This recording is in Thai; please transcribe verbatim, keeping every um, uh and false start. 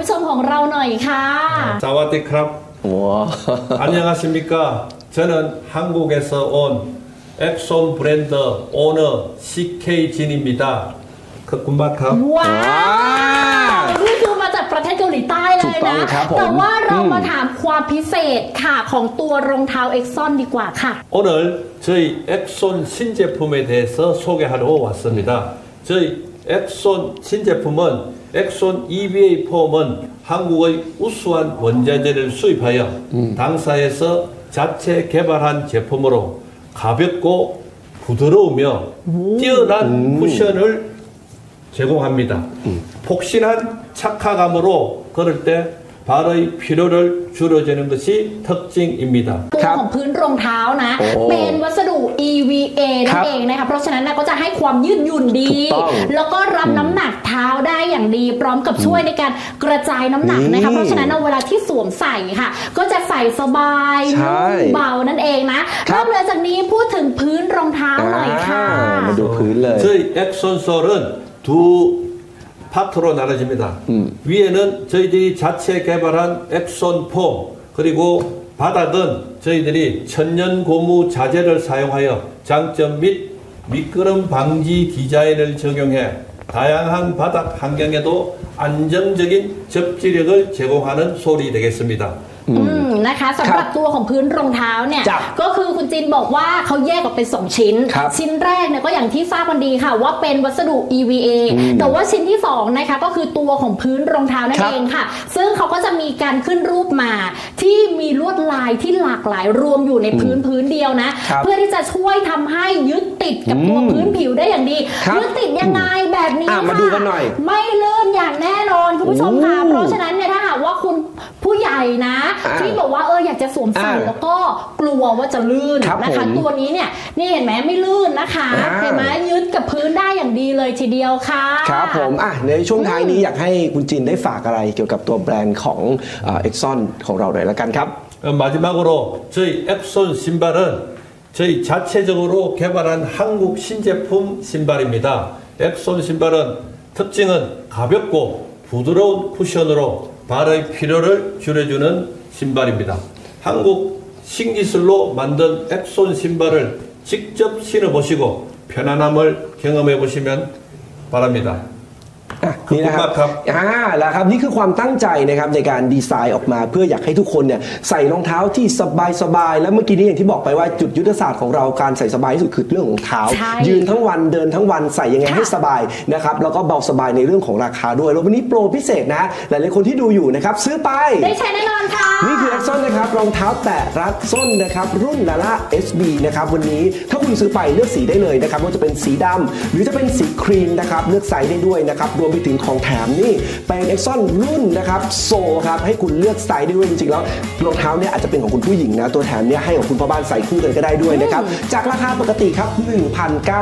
ผู้ชมของเราหน่อยค่ะสวัสดีครับ안녕하십니까 저는 한국에서 온 엑손 브랜드 오너 씨케이진입니다ขอบคุณมากครับว้าวนี่คือมาจากประเทศเกาหลีใต้เลยนะแต่ว่าเรามาถามความพิเศษค่ะของตัวรองเท้าเอ็กซอนดีกว่าค่ะ 오늘 저희 엑손 신제품에 대해서 소개하러 왔습니다. 저희 엑손 신제품은 엑손 이비에이 폼은 한국의 우수한 원자재를 수입하여 음. 당사에서 자체 개발한 제품으로 가볍고 부드러우며 오. 뛰어난 음. 쿠션을 제공합니다. 음. 폭신한 착화감으로 걸을 때 발의 피로를 줄여주는 것이 특징입니다. ตัวของพื้นรองเท้านะเป็นวัสดุ อี วี เอ นั่นเองนะคะเพราะฉะนั้นก็จะให้ความยืดหยุ่นดีแล้วก็รับน้ำหนักเท้าได้อย่างดีพร้อมกับช่วยในการกระจายน้ำหนักนะคะเพราะฉะนั้นเวลาที่สวมใส่ค่ะก็จะใส่สบายนุ่มเบานั่นเองนะนอกเหนือจากนี้พูดถึงพื้นรองเท้าหน่อยค่ะมาดูพื้นเลย 저희 엑손솔은 두 파트로 나눠집니다. 음. 위에는 저희들이 자체 개발한 엑손 폼 그리고 바닥은 저희들이 천연 고무 자재를 사용하여 장점 및 미끄럼 방지 디자인을 적용해 다양한 바닥 환경에도 안정적인 접지력을 제공하는 솔이 되겠습니다. อืมนะคะสำหรับตัวของพื้นรองเท้าเนี่ยก็คือคุณจินบอกว่าเขาแยกออกเป็นสองชิ้นชิ้นแรกเนี่ยก็อย่างที่ทราบกันดีค่ะว่าเป็นวัสดุ อี วี เอ แต่ว่าชิ้นที่สองนะคะก็คือตัวของพื้นรองเท้านั่นเองค่ะซึ่งเขาก็จะมีการขึ้นรูปมาที่มีลวดลายที่หลากหลายรวมอยู่ในพื้นพื้นเดียวนะเพื่อที่จะช่วยทำให้ยึดติดกับตัวพื้นผิวได้อย่างดียึดติดยังไงแบบนี้ค่ะไม่ลื่นอย่างแน่นอนคุณผู้ชมค่ะเพราะฉะนั้นเนี่ยถ้าหากว่าคุณผู้ใหญ่นะที่บอกว่าเอออยากจะสวมใส่แล้วก็กลัวว่าจะลื่นนะคะตัวนี้เนี่ยนี่เห็นไหมไม่ลื่นนะคะเห็นไหมยึดกับพื้นได้อย่างดีเลยทีเดียวค่ะครับผมอ่ะในช่วงท้ายนี้อยากให้คุณจินได้ฝากอะไรเกี่ยวกับตัวแบรนด์ของเอ็กซอนของเราหน่อยละกันครับ 마지막으로 저희 엑손 신발은 저희 자체적으로 개발한 한국 신제품 신발입니다. 엑손 신발은 특징은 가볍고 부드러운 쿠션으로 발의 피로를 줄여주는 신발입니다. 한국 신기술로 만든 엑손 신발을 직접 신어보시고 편안함을 경험해보시면 바랍니다. นี่นะครับอ่าแล้วครับนี่คือความตั้งใจนะครับในการดีไซน์ออกมาเพื่ออยากให้ทุกคนเนี่ยใส่รองเท้าที่สบายๆแล้วเมื่อกี้นี้อย่างที่บอกไปว่าจุดยุทธศาสตร์ของเราการใส่สบายที่สุดคือเรื่องของเท้ายืนทั้งวันเดินทั้งวันใส่ยังไงให้สบายนะครับแล้วก็เบาสบายในเรื่องของราคาด้วยแล้ววันนี้โปรพิเศษนะหลายๆคนที่ดูอยู่นะครับซื้อไปได้ใช้แน่นอนค่ะนี่คือ Exxon นะครับรองเท้าแตะรัดส้นนะครับรุ่น ลาล่า เอส บี นะครับวันนี้ถ้าคุณซื้อไปเลือกสีได้เลยนะครับว่าจะเป็นสีดำหรือจะเป็นสีครีมนะครับเลือกไซส์ได้ด้วยนะครับรวมไปถึงของแถมนี่เป็น Exxon รุ่นนะครับโซครับให้คุณเลือกสไตล์ได้ด้วยจริงๆแล้วรองเท้าเนี่ยอาจจะเป็นของคุณผู้หญิงนะตัวแถมเนี่ยให้ของคุณพ่อบ้านใส่คู่กันก็ได้ด้วยนะครับจากราคาปกติครับ หนึ่งพันเก้า